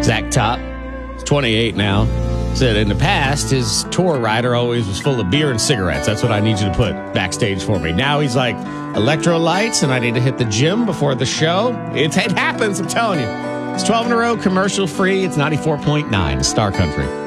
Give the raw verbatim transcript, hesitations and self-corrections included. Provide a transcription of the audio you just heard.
Zach Top. He's twenty-eight now. Said in the past, his tour rider always was full of beer and cigarettes. That's what I need you to put backstage for me. Now he's like, electrolytes, and I need to hit the gym before the show. It, it happens, I'm telling you. It's twelve in a row, commercial free. It's ninety-four point nine, Star Country.